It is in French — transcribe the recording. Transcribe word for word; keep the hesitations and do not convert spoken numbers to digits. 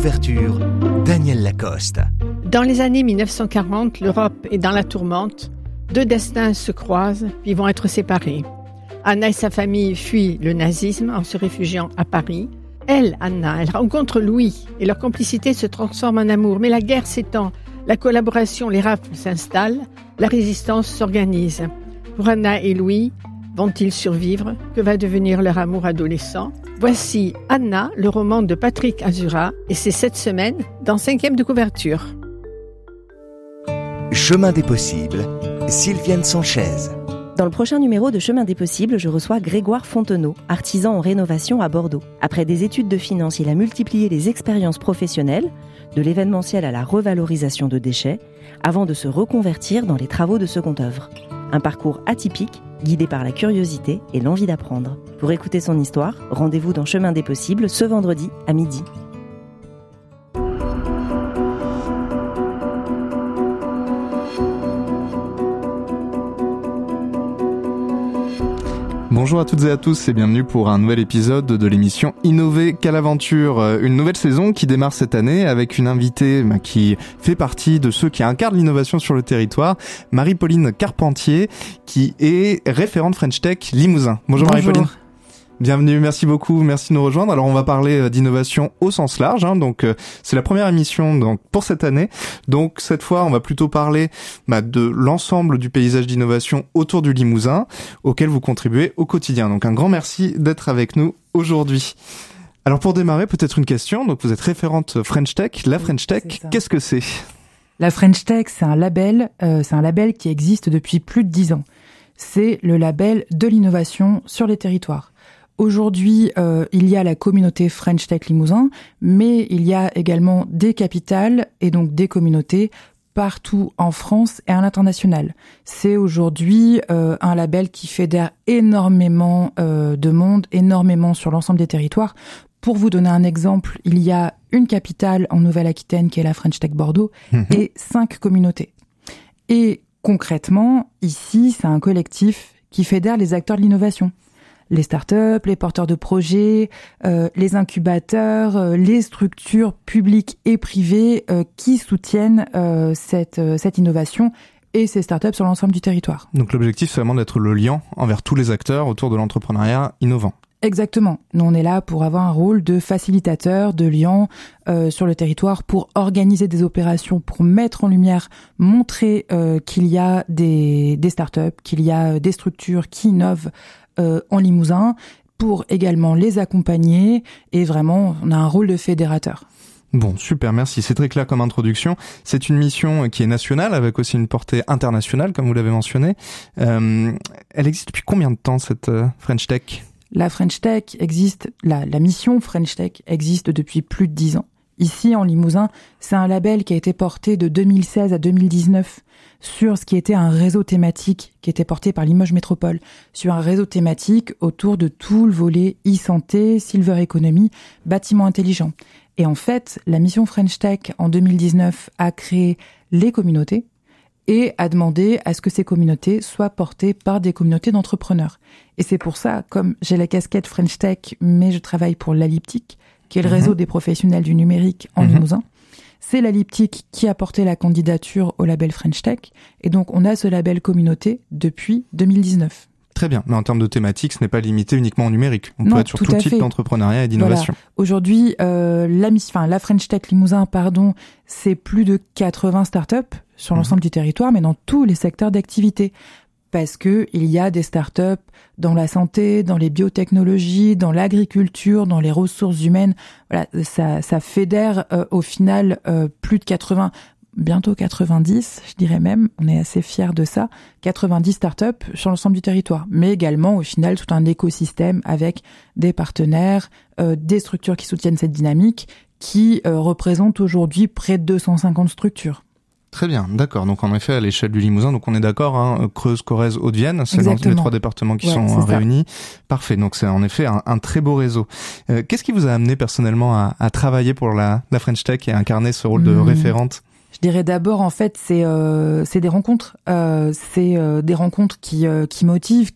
couverture, Daniel Lacoste. Dans les années dix-neuf cent quarante, l'Europe est dans la tourmente. Deux destins se croisent, puis vont être séparés. Anna et sa famille fuient le nazisme en se réfugiant à Paris. Elle, Anna, elle rencontre Louis et leur complicité se transforme en amour. Mais la guerre s'étend, la collaboration, les rafles s'installent, la résistance s'organise. Pour Anna et Louis, vont-ils survivre? Que va devenir leur amour adolescent? Voici Anna, le roman de Patrick Azura, et c'est cette semaine dans Cinquième de couverture. Chemin des possibles, Sylviane Sanchez. Dans le prochain numéro de Chemin des possibles, je reçois Grégoire Fontenot, artisan en rénovation à Bordeaux. Après des études de finance, il a multiplié les expériences professionnelles, de l'événementiel à la revalorisation de déchets, avant de se reconvertir dans les travaux de seconde œuvre. Un parcours atypique, guidé par la curiosité et l'envie d'apprendre. Pour écouter son histoire, rendez-vous dans Chemin des possibles ce vendredi à midi. Bonjour à toutes et à tous et bienvenue pour un nouvel épisode de l'émission Innover quelle aventure, une nouvelle saison qui démarre cette année avec une invitée bah, qui fait partie de ceux qui incarnent l'innovation sur le territoire, Marie-Pauline Carpentier, qui est référente French Tech Limousin. Bonjour, Bonjour. Marie-Pauline. Bienvenue, merci beaucoup, merci de nous rejoindre. Alors on va parler d'innovation au sens large, hein, donc euh, c'est la première émission donc pour cette année. Donc cette fois, on va plutôt parler bah, de l'ensemble du paysage d'innovation autour du Limousin, auquel vous contribuez au quotidien. Donc un grand merci d'être avec nous aujourd'hui. Alors pour démarrer, peut-être une question. Donc vous êtes référente French Tech. La French Tech, qu'est-ce que c'est? La French Tech, c'est un label, euh, c'est un label qui existe depuis plus de dix ans. C'est le label de l'innovation sur les territoires. Aujourd'hui, euh, il y a la communauté French Tech Limousin, mais il y a également des capitales et donc des communautés partout en France et à l'international. C'est aujourd'hui euh, un label qui fédère énormément euh, de monde, énormément sur l'ensemble des territoires. Pour vous donner un exemple, il y a une capitale en Nouvelle-Aquitaine qui est la French Tech Bordeaux mmh. et cinq communautés. Et concrètement, ici, c'est un collectif qui fédère les acteurs de l'innovation. Les startups, les porteurs de projets, euh, les incubateurs, euh, les structures publiques et privées euh, qui soutiennent euh, cette, euh, cette innovation et ces startups sur l'ensemble du territoire. Donc l'objectif, c'est vraiment d'être le lien envers tous les acteurs autour de l'entrepreneuriat innovant. Exactement. Nous, on est là pour avoir un rôle de facilitateur, de lien euh, sur le territoire, pour organiser des opérations, pour mettre en lumière, montrer euh, qu'il y a des, des startups, qu'il y a des structures qui innovent Euh, en Limousin, pour également les accompagner, et vraiment, on a un rôle de fédérateur. Bon, super, merci. C'est très clair comme introduction. C'est une mission qui est nationale, avec aussi une portée internationale, comme vous l'avez mentionné. Euh, elle existe depuis combien de temps, cette euh, French Tech? La French Tech existe, la, la mission French Tech existe depuis plus de dix ans. Ici, en Limousin, c'est un label qui a été porté de deux mille seize à deux mille dix-neuf sur ce qui était un réseau thématique qui était porté par Limoges Métropole, sur un réseau thématique autour de tout le volet e-santé, silver economy, bâtiments intelligents. Et en fait, la mission French Tech en deux mille dix-neuf a créé les communautés et a demandé à ce que ces communautés soient portées par des communautés d'entrepreneurs. Et c'est pour ça, comme j'ai la casquette French Tech, mais je travaille pour l'Alyptic, qui est le réseau mmh. des professionnels du numérique en mmh. Limousin. C'est l'Alyptic qui a porté la candidature au label French Tech. Et donc, on a ce label communauté depuis deux mille dix-neuf. Très bien. Mais en termes de thématique, ce n'est pas limité uniquement au numérique. On non, peut être sur tout, tout type fait. d'entrepreneuriat et d'innovation. Voilà. Aujourd'hui, euh, la, enfin, la French Tech Limousin, pardon, c'est plus de quatre-vingts startups sur mmh. l'ensemble du territoire, mais dans tous les secteurs d'activité. Parce que il y a des startups dans la santé, dans les biotechnologies, dans l'agriculture, dans les ressources humaines. Voilà, ça, ça fédère euh, au final euh, plus de quatre-vingts, bientôt quatre-vingt-dix, je dirais même. On est assez fiers de ça. quatre-vingt-dix startups sur l'ensemble du territoire, mais également au final tout un écosystème avec des partenaires, euh, des structures qui soutiennent cette dynamique, qui euh, représentent aujourd'hui près de deux cent cinquante structures. Très bien, d'accord. Donc en effet, à l'échelle du Limousin, donc on est d'accord, hein, Creuse, Corrèze, Haute-Vienne, c'est dans les trois départements qui ouais, sont réunis. Parfait, donc c'est en effet un, un très beau réseau. Euh, qu'est-ce qui vous a amené personnellement à, à travailler pour la, la French Tech et à incarner ce rôle de mmh. référente? Je dirais d'abord, en fait, c'est euh, c'est des rencontres, euh, c'est euh, des rencontres qui euh, qui motivent,